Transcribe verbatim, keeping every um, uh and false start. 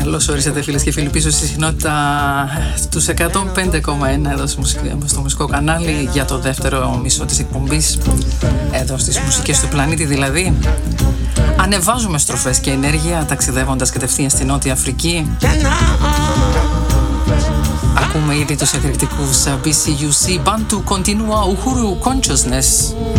Καλώς ορίσατε φίλες και φίλοι πίσω στη συχνότητα τους εκατόν πέντε κόμμα ένα εδώ στο μουσικό κανάλι για το δεύτερο μισό της εκπομπής, εδώ στις μουσικές του πλανήτη δηλαδή. Ανεβάζουμε στροφές και ενέργεια ταξιδεύοντας κατευθείαν στη Νότια Αφρική. Ακούμε ήδη τους εκρηκτικούς μπι σι γιου σι Bantu Continua Uhuru Consciousness.